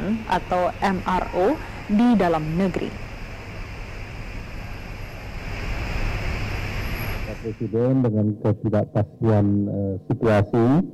Migran atau MRO di dalam negeri. Presiden dengan ketidakpastian situasi